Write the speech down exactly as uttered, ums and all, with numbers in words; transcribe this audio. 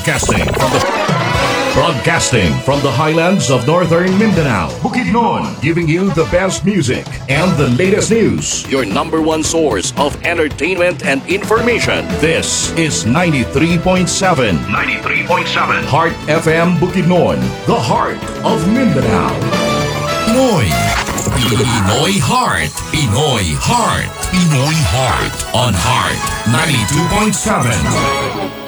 Broadcasting from the Broadcasting from the highlands of northern Mindanao, Bukidnon, giving you the best music and the latest news. Your number one source of entertainment and information. This is ninety-three point seven. ninety-three point seven. Heart F M Bukidnon, the heart of Mindanao. Pinoy. Pinoy Heart. Pinoy Heart. Pinoy Heart. On Heart ninety-two point seven.